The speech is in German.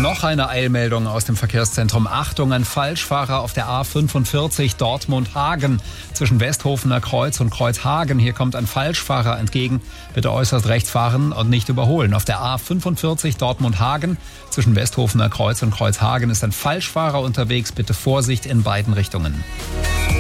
Noch eine Eilmeldung aus dem Verkehrszentrum. Achtung, ein Falschfahrer auf der A45 Dortmund-Hagen zwischen Westhofener Kreuz und Kreuzhagen. Hier kommt ein Falschfahrer entgegen. Bitte äußerst rechts fahren und nicht überholen. Auf der A45 Dortmund-Hagen zwischen Westhofener Kreuz und Kreuzhagen ist ein Falschfahrer unterwegs. Bitte Vorsicht in beiden Richtungen.